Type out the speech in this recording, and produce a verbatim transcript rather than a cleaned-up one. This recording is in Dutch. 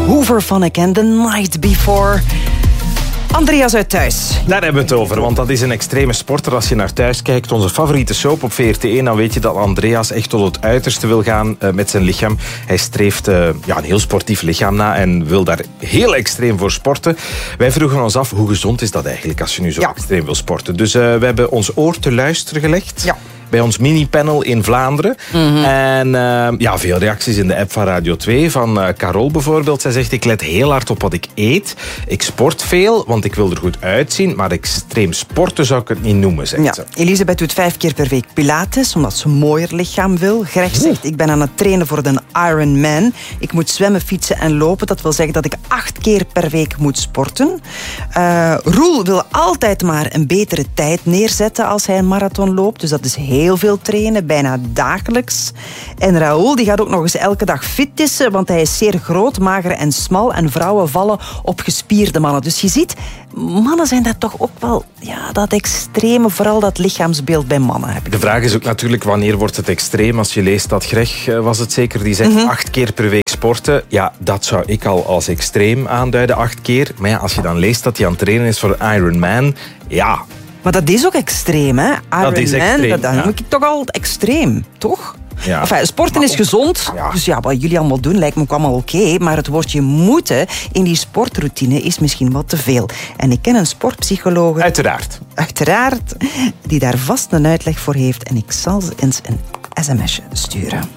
Hooverphonic en The Night Before. Andreas uit Thuis. Daar hebben we het over, want dat is een extreme sporter. Als je naar Thuis kijkt, onze favoriete soap op V R T één, dan weet je dat Andreas echt tot het uiterste wil gaan uh, met zijn lichaam. Hij streeft uh, ja, een heel sportief lichaam na en wil daar heel extreem voor sporten. Wij vroegen ons af, hoe gezond is dat eigenlijk als je nu zo ja. extreem wil sporten? Dus uh, we hebben ons oor te luisteren gelegd. Ja. Bij ons mini-panel in Vlaanderen. Mm-hmm. En uh, ja, veel reacties in de app van Radio twee. Van uh, Carol bijvoorbeeld. Zij zegt, ik let heel hard op wat ik eet. Ik sport veel, want ik wil er goed uitzien. Maar extreem sporten zou ik het niet noemen, zegt ja. ze. Elisabeth doet vijf keer per week Pilates, omdat ze een mooier lichaam wil. Greg zegt, ik ben aan het trainen voor de Ironman. Ik moet zwemmen, fietsen en lopen. Dat wil zeggen dat ik acht keer per week moet sporten. Uh, Roel wil altijd maar een betere tijd neerzetten als hij een marathon loopt. Dus dat is heel Heel veel trainen, bijna dagelijks. En Raoul die gaat ook nog eens elke dag fitnessen, want hij is zeer groot, mager en smal. En vrouwen vallen op gespierde mannen. Dus je ziet, mannen zijn dat toch ook wel, ja, dat extreme, vooral dat lichaamsbeeld bij mannen. Heb ik De vraag is ook natuurlijk, wanneer wordt het extreem? Als je leest dat Greg, was het zeker, die zegt mm-hmm. acht keer per week sporten. Ja, dat zou ik al als extreem aanduiden, acht keer. Maar ja, als je dan leest dat hij aan het trainen is voor Ironman, ja... Maar dat is ook extreem, hè? Iron dat is extreem, Man, dat, dat ja. noem ik toch al extreem, toch? Ja. Enfin, sporten is gezond, ja. Dus ja, wat jullie allemaal doen lijkt me ook allemaal oké. Okay, maar het woordje moeten in die sportroutine is misschien wat te veel. En ik ken een sportpsycholoog... Uiteraard. Uiteraard, die daar vast een uitleg voor heeft. En ik zal ze eens een sms'je sturen.